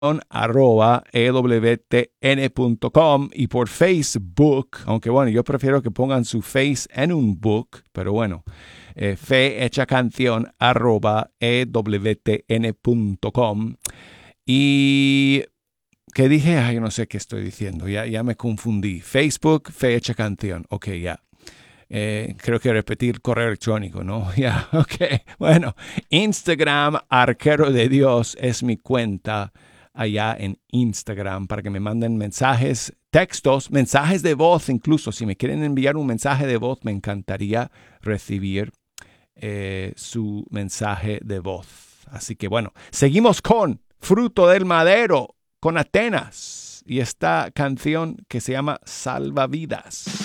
arroba ewtn.com y por Facebook, aunque bueno, yo prefiero que pongan su face en un book, pero bueno, fe hecha canción arroba ewtn.com. Y ¿qué dije? Ay, no sé qué estoy diciendo, ya me confundí. Facebook, fe hecha canción, ok, ya. Creo que repetir correo electrónico, ¿no? Ya, ok. Bueno, Instagram, Arquero de Dios, es mi cuenta allá en Instagram para que me manden mensajes, textos, mensajes de voz incluso. Si me quieren enviar un mensaje de voz, me encantaría recibir su mensaje de voz. Así que bueno, seguimos con Fruto del Madero, con Atenas y esta canción que se llama Salvavidas.